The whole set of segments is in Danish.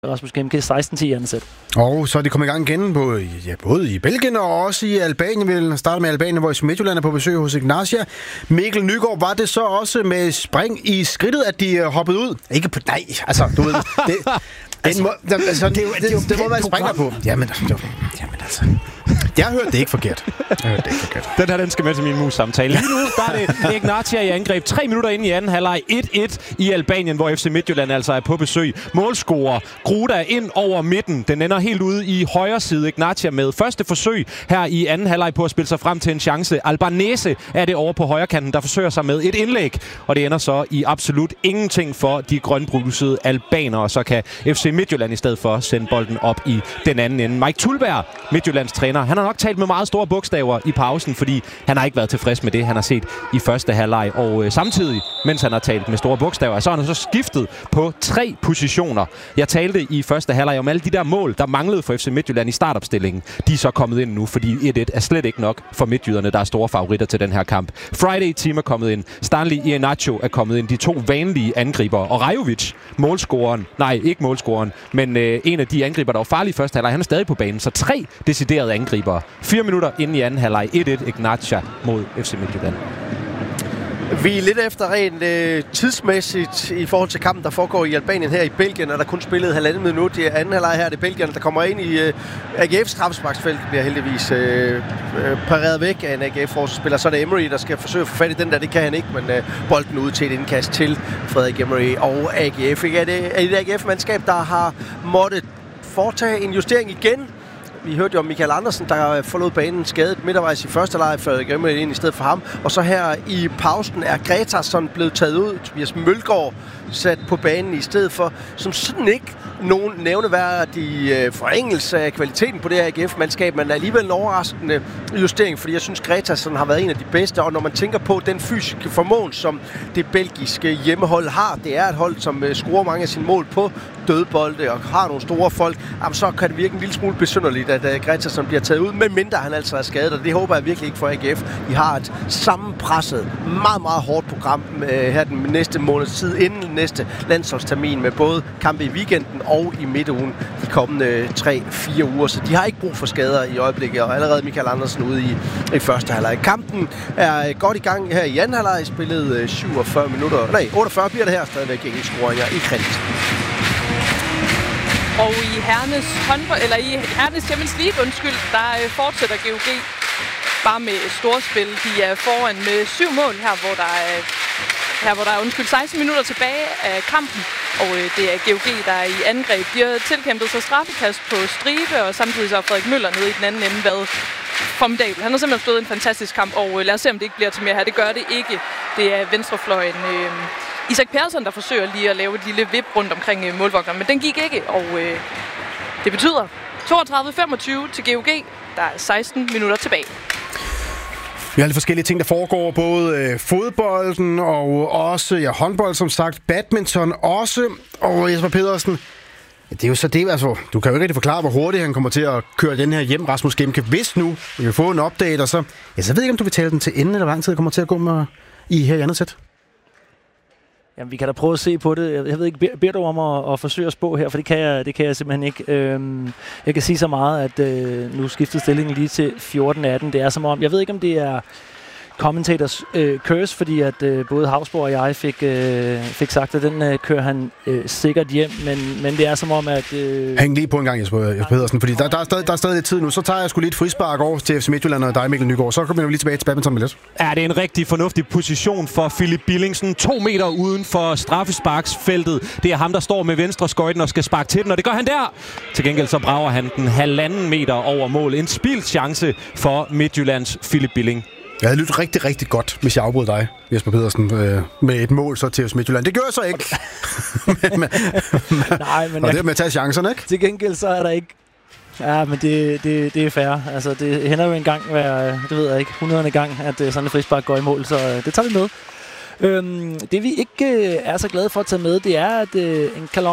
Rasmus Kemke 16-10 i andet sæt. Og så er de kommet i gang igen både i Belgien og også i Albanien. Vi vil starte med Albanien, hvor Midtjylland er på besøg hos Ignatia. Mikkel Nygaard, var det så også med spring i skridtet, at de hoppede ud? Ikke på... Nej, altså, du ved... Det må man springer på. Jamen altså... Jeg har hørt det ikke forkert. Den her, den skal med til min mus-samtale. Lige nu, der er det Ignatia i angreb. 3 minutter inde i anden halvleg. 1-1 i Albanien, hvor FC Midtjylland altså er på besøg. Målscorer Gruda ind over midten. Den ender helt ude i højre side. Ignatia med første forsøg her i anden halvleg på at spille sig frem til en chance. Albanese er det over på højre kanten, der forsøger sig med et indlæg. Og det ender så i absolut ingenting for de grønbrusede albanere. Så kan FC Midtjylland i stedet for sende bolden op i den anden ende. Mike Tulberg, Midtjyllands træner, han har nok talt med meget store bogstaver i pausen, fordi han har ikke været tilfreds med det, han har set i første halvleg. Og samtidig, mens han har talt med store bogstaver, så har han så skiftet på 3 positioner. Jeg talte i første halvleg om alle de der mål, der manglede for FC Midtjylland i startopstillingen. De er så kommet ind nu, fordi 1-1 er slet ikke nok for midtjyderne, der er store favoritter til den her kamp. Friday Team er kommet ind. Stanley Iheanacho er kommet ind. De 2 vanlige angriber. Og Rajovic, målscoreren, nej, ikke målscoreren, men en af de angriber, der var farlige i første halvleg, han er stadig på banen. Så 3 deciderede angriber. 4 minutter inde i anden halvleg. 1-1 Ignatia mod FC Midtjylland. Vi er lidt efter rent tidsmæssigt i forhold til kampen, der foregår i Albanien her i Belgien, og der kun spillet 1,5 minut i anden halvleg her. Det er Belgien, der kommer ind i AGF's straffesparksfelt, bliver heldigvis pareret væk af en AGF-forsvarsspiller. Så er det Emery, der skal forsøge at få fat i den der. Det kan han ikke, men bolden ud til et indkast til Frederik Emery og AGF. Er det et AGF-mandskab, der har måttet foretage en justering igen? Vi hørte jo om Michael Andersen, der forlod banen skadet midtervejs i første leg, før Emery ind i stedet for ham. Og så her i pausen er Gretarsson blevet taget ud. Tobias Mølgaard sat på banen i stedet for, som sådan ikke nogen nævneværdig forringelse af kvaliteten på det her AGF-mandskab, men alligevel en overraskende justering, fordi jeg synes, Gretarsson har været en af de bedste, og når man tænker på den fysiske formåen, som det belgiske hjemmehold har, det er et hold, som scorer mange af sine mål på dødbolde og har nogle store folk, så kan det virke en lille smule besynderligt, at Gretarsson bliver taget ud, medmindre han altså er skadet, og det håber jeg virkelig ikke for AGF. De har et sammenpresset, meget, meget hårdt program her den næste måneds tid, inden næste landsholdstermin, med både kampe i weekenden og i midtugen de kommende 3-4 uger, så de har ikke brug for skader i øjeblikket, og allerede Michael Andersen ude i første halvleg. Kampen er godt i gang her i anden halvleg, spillet 47 minutter, 48 bliver det her, stadigvæk ingen scoringer i kreds. Og i Hernes Champions League, der fortsætter GOG bare med storspil. De er foran med 7 mål her, hvor der er 16 minutter tilbage af kampen. Og det er GOG, der er i angreb. De har tilkæmpet sig straffekast på stribe, og samtidig så har Frederik Møller nede i den anden ende været formidabel. Han har simpelthen stået en fantastisk kamp, og lad os se, om det ikke bliver til mere her. Det gør det ikke. Det er venstrefløjen Isak Persson, der forsøger lige at lave et lille vip rundt omkring målvogteren, men den gik ikke, og det betyder 32-25 til GOG. Der er 16 minutter tilbage. Vi har lidt forskellige ting, der foregår. Både fodbolden og også håndbold, som sagt. Badminton også. Og Jesper Pedersen, det er jo så det, altså, du kan jo ikke rigtig forklare, hvor hurtigt han kommer til at køre den her hjem, Rasmus Kemke. Hvis nu vi vil få en update, og så ved jeg ikke, om du vil tale den til enden, eller hvor lang tid det kommer til at gå med i her i andet sæt. Jamen, vi kan da prøve at se på det. Jeg ved ikke, beder du om at forsøge at spå her, for det kan jeg simpelthen ikke. Jeg kan sige så meget, at nu skiftede stillingen lige til 14-18. Det er som om, jeg ved ikke, om det er commentators curse, fordi at både Havsborg og jeg fik sagt, at den kører han sikkert hjem, men det er som om, at... Hæng lige på en gang, Jesper Pedersen, fordi der er stadig lidt tid nu. Så tager jeg sgu lige et frispark over til FC Midtjylland og dig, Mikkel Nygaard. Så kommer vi lige tilbage til badminton med lidt. Ja, det er en rigtig fornuftig position for Philip Billingsen. 2 meter uden for straffesparksfeltet. Det er ham, der står med venstre skøjten og skal sparke til den, og det gør han der. Til gengæld så brager han den 1,5 meter over mål. En spildt chance for Midtjyllands Philip Billing. Jeg havde lyttet rigtig, rigtig godt, hvis jeg afbrød dig, Jesper Pedersen, med et mål så til FC Midtjylland. Det gør jeg så ikke. Men og det er med at tage chancerne, ikke? Til gengæld så er der ikke... Ja, men det er fair. Altså, det hænder jo en gang hver, det ved jeg ikke, 100. gang, at sådan et frispark går i mål, så det tager vi med. Det vi ikke er så glade for at tage med, det er, at en Kalon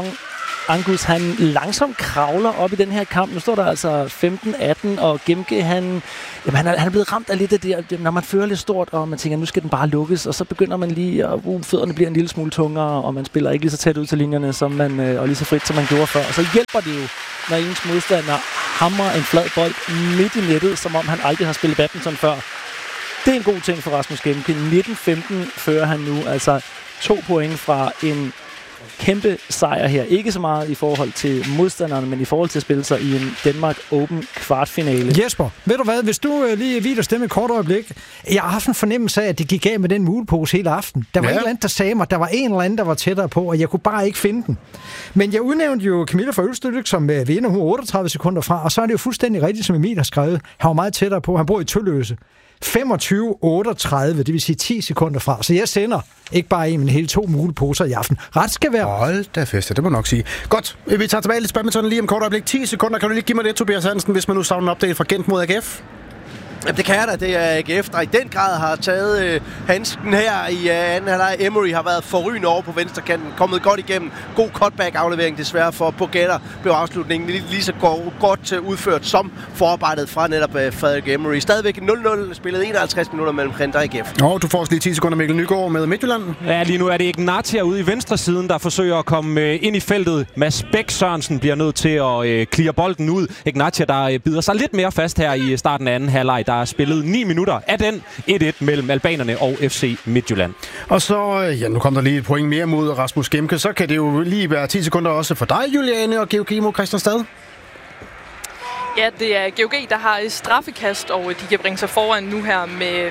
Angus, han langsomt kravler op i den her kamp. Nu står der altså 15-18, og Gemke, han er blevet ramt af lidt af det, når man fører lidt stort, og man tænker, nu skal den bare lukkes, og så begynder man lige, at fødderne bliver en lille smule tungere, og man spiller ikke lige så tæt ud til linjerne, og lige så frit, som man gjorde før. Og så hjælper det jo, når ens modstander hamrer en flad bold midt i nettet, som om han aldrig har spillet badminton før. Det er en god ting for Rasmus Gemke. 19-15 fører han nu, altså 2 point fra en kæmpe sejr her. Ikke så meget i forhold til modstanderne, men i forhold til at spille sig i en Danmark Open kvartfinale. Jesper, ved du hvad? Hvis du lige hviler stemme et kort øjeblik. Jeg har haft en fornemmelse af, at det gik af med den mulepose hele aften. Der var en eller anden, der sagde mig, der var en eller anden, der var tættere på, og jeg kunne bare ikke finde den. Men jeg udnævnte jo Camilla fra Ølstykke som vinder 38 sekunder fra, og så er det jo fuldstændig rigtigt, som Emil har skrevet. Han var meget tættere på. Han bor i Tølløse. 25-38, det vil sige 10 sekunder fra. Så jeg sender ikke bare en, men hele 2 muleposer i aften. Ret skal være. Hold da fest, det må nok sige. Godt, vi tager tilbage lidt badminton lige om kort øjeblik. 10 sekunder, kan du lige give mig det, Tobias Hansen, hvis man nu savner en update fra Gent mod AGF? Jamen, det kan jeg da. Det er AGF, der i den grad har taget handsken her i anden halvleg. Emery har været forrygende over på venstrekanten, kommet godt igennem. God cutback-aflevering desværre for Pogacar. Blev afslutningen lige så godt udført som forarbejdet fra netop Frederik Emery. Stadigvæk 0-0, spillet 51 minutter mellem Gent og AGF. Du får også lige 10 sekunder, Mikkel Nygaard med Midtjylland. Ja, lige nu er det Ignatia ude i venstre siden, der forsøger at komme ind i feltet. Mads Bæk Sørensen bliver nødt til at clear bolden ud. Ignatia, der bider sig lidt mere fast her i starten af anden halvleg. Der er spillet 9 minutter af den 1-1 mellem albanerne og FC Midtjylland. Og så, nu kom der lige et point mere mod Rasmus Gemke, så kan det jo lige være 10 sekunder også for dig, Juliane, og GOG mod Christianstad. Ja, det er GOG, der har straffekast, og de kan bringe sig foran nu her med,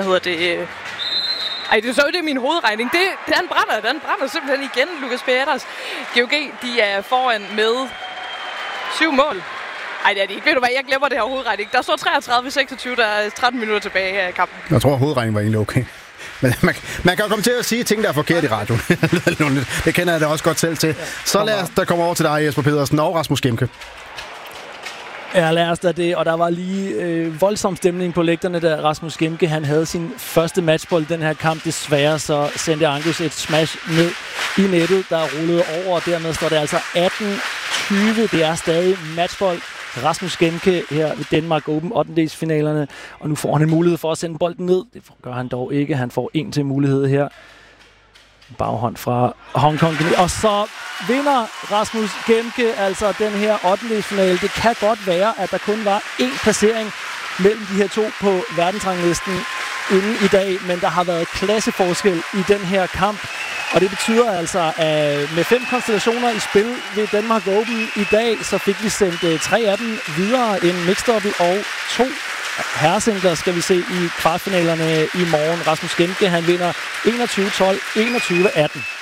det er min hovedregning. Den brænder simpelthen igen, Lukas Peters. GOG, de er foran med 7 mål. Ej, det er det ikke. Ved du hvad, jeg glemmer det her hovedregning. Der står 33-26, der er 13 minutter tilbage af kampen. Jeg tror, hovedregningen var egentlig okay. Men man kan jo komme til at sige ting, der er forkert i radioen. Det kender jeg da også godt selv til. Så lad os da komme over til dig, Jesper Pedersen og Rasmus Gemke. Ja, lad os da det. Og der var lige voldsom stemning på lægterne, da Rasmus Gemke han havde sin første matchbold i den her kamp. Desværre så sendte Angus et smash ned i nettet, der rullede over, og dermed står det altså 18-20. Det er stadig matchbold. Rasmus Gemke her ved Danmark Open 8-delsfinalerne, og nu får han en mulighed for at sende bolden ned. Det gør han dog ikke. Han får en til mulighed her. Baghånd fra Hong Kong. Og så vinder Rasmus Gemke altså den her 8-delsfinale. Det kan godt være, at der kun var én placering mellem de her to på verdensranglisten inden i dag, men der har været klasseforskel i den her kamp. Og det betyder altså, at med 5 konstellationer i spil ved Danmark Open i dag, så fik vi sendt 3 af dem videre. En mixed-double og 2 herresingler skal vi se i kvartfinalerne i morgen. Rasmus Gemke, han vinder 21-12, 21-18.